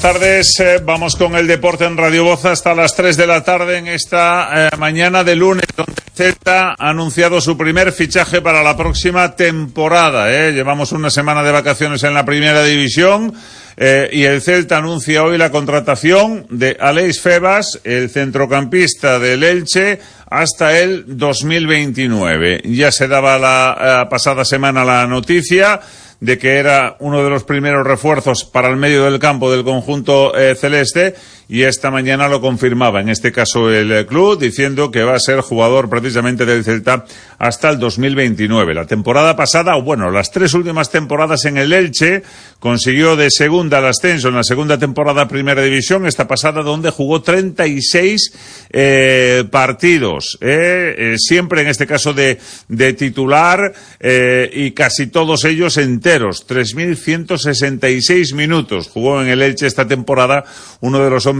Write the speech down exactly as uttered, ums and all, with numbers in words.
tardes. Eh, vamos con el deporte en Radio Voz hasta las tres de la tarde en esta eh, mañana de lunes, donde Celta ha anunciado su primer fichaje para la próxima temporada. Eh. Llevamos una semana de vacaciones en la Primera División eh, y el Celta anuncia hoy la contratación de Aleix Febas, el centrocampista del Elche, hasta el dos mil veintinueve. Ya se daba la eh, pasada semana la noticia de que era uno de los primeros refuerzos para el medio del campo del conjunto eh, celeste, y esta mañana lo confirmaba, en este caso el eh, club, diciendo que va a ser jugador precisamente del Celta hasta el dos mil veintinueve. La temporada pasada, o bueno, las tres últimas temporadas en el Elche, consiguió de segunda al ascenso en la segunda temporada Primera División, esta pasada donde jugó treinta y seis eh, partidos, eh, eh, siempre en este caso de, de titular, eh, y casi todos ellos enteros, tres mil ciento sesenta y seis minutos jugó en el Elche esta temporada, uno de los hombres